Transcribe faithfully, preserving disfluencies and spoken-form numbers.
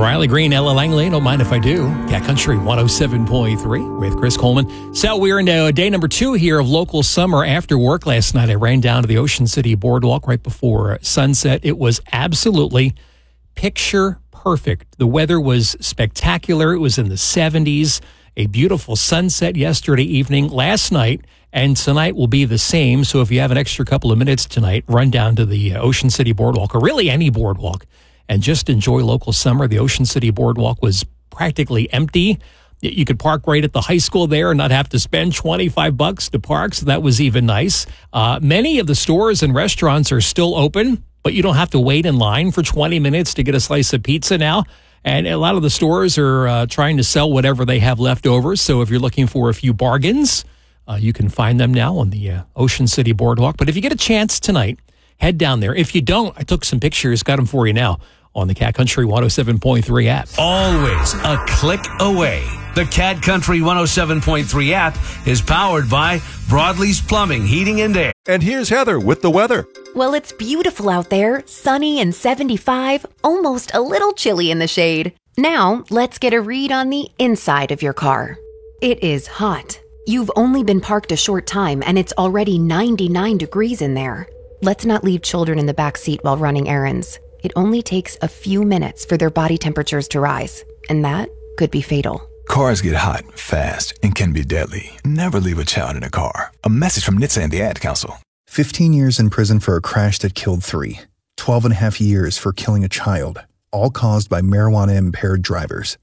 Riley Green, Ella Langley, don't mind if I do. Cat Country one oh seven point three with Chris Coleman. So we're in uh, day number two here of local summer after work last night. I ran down to the Ocean City Boardwalk right before sunset. It was absolutely picture perfect. The weather was spectacular. It was in the seventies. A beautiful sunset yesterday evening. Last night and tonight will be the same. So if you have an extra couple of minutes tonight, run down to the Ocean City Boardwalk, or really any boardwalk, and just enjoy local summer. The Ocean City Boardwalk was practically empty. You could park right at the high school there and not have to spend twenty-five bucks to park, so that was even nice. Uh, many of the stores and restaurants are still open, but you don't have to wait in line for twenty minutes to get a slice of pizza now. And a lot of the stores are uh, trying to sell whatever they have left over. So if you're looking for a few bargains, uh, you can find them now on the uh, Ocean City Boardwalk. But if you get a chance tonight, head down there. If you don't, I took some pictures, got them for you now on the Cat Country one oh seven point three app. Always a click away. The Cat Country one oh seven point three app is powered by Broadlee's Plumbing, Heating and Air. And here's Heather with the weather. Well, it's beautiful out there, sunny and seventy-five, almost a little chilly in the shade. Now, let's get a read on the inside of your car. It is hot. You've only been parked a short time and it's already ninety-nine degrees in there. Let's not leave children in the back seat while running errands. It only takes a few minutes for their body temperatures to rise, and that could be fatal. Cars get hot, fast, and can be deadly. Never leave a child in a car. A message from N H T S A and the Ad Council. fifteen years in prison for a crash that killed three. twelve and a half years for killing a child, all caused by marijuana-impaired drivers.